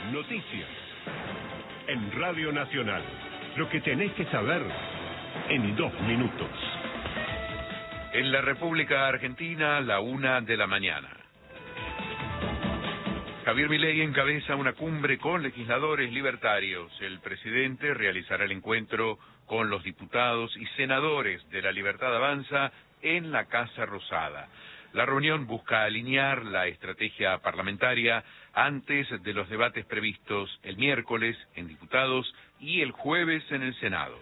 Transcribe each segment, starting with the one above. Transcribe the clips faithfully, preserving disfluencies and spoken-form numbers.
Noticias. En Radio Nacional. Lo que tenés que saber en dos minutos. En la República Argentina, la una de la mañana. Javier Milei encabeza una cumbre con legisladores libertarios. El presidente realizará el encuentro con los diputados y senadores de la Libertad Avanza en la Casa Rosada. La reunión busca alinear la estrategia parlamentaria antes de los debates previstos el miércoles en diputados y el jueves en el Senado.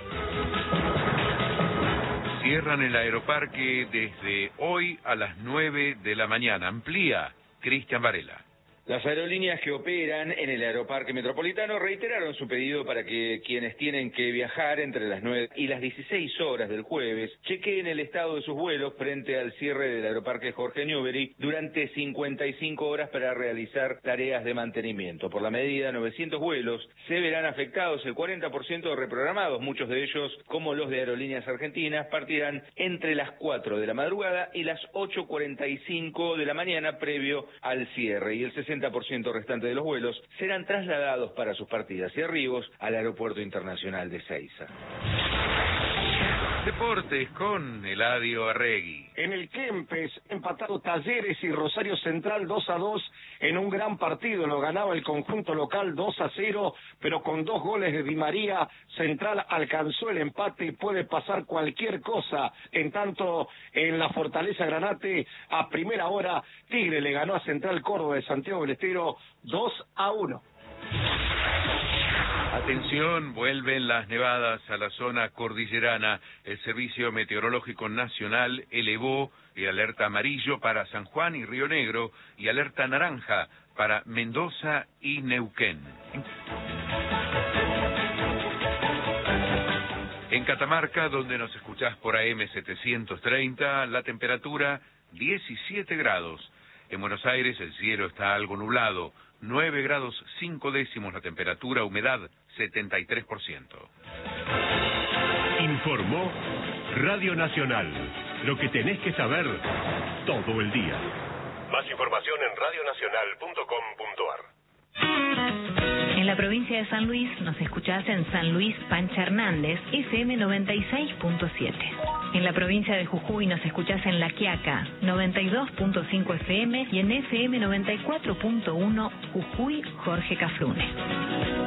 Cierran el aeroparque desde hoy a las nueve de la mañana. Amplía Cristian Varela. Las aerolíneas que operan en el aeroparque metropolitano reiteraron su pedido para que quienes tienen que viajar entre las nueve y las dieciséis horas del jueves chequeen el estado de sus vuelos frente al cierre del aeroparque Jorge Newbery durante cincuenta y cinco horas para realizar tareas de mantenimiento. Por la medida, novecientos vuelos se verán afectados, el cuarenta por ciento reprogramados. Muchos de ellos, como los de Aerolíneas Argentinas, partirán entre las cuatro de la madrugada y las ocho cuarenta y cinco de la mañana previo al cierre, y el sesenta por ciento restante de los vuelos serán trasladados para sus partidas y arribos al Aeropuerto Internacional de Ezeiza. Deportes con Eladio Arregui. En el Kempes, empatado Talleres y Rosario Central dos a dos en un gran partido. Lo ganaba el conjunto local dos a cero, pero con dos goles de Di María, Central alcanzó el empate y puede pasar cualquier cosa. En tanto, en la Fortaleza Granate, a primera hora, Tigre le ganó a Central Córdoba de Santiago del Estero dos a uno. Atención, vuelven las nevadas a la zona cordillerana. El Servicio Meteorológico Nacional elevó el alerta amarillo para San Juan y Río Negro y alerta naranja para Mendoza y Neuquén. En Catamarca, donde nos escuchás por A M setecientos treinta, la temperatura diecisiete grados. En Buenos Aires el cielo está algo nublado, nueve grados cinco décimos la temperatura, humedad setenta y tres por ciento. Informó Radio Nacional. Lo que tenés que saber todo el día. Más información en radio nacional punto com punto ar. En la provincia de San Luis nos escuchás en San Luis Pancha Hernández, F M noventa y seis punto siete. En la provincia de Jujuy nos escuchás en La Quiaca, noventa y dos punto cinco F M y en F M noventa y cuatro punto uno Jujuy Jorge Cafrune.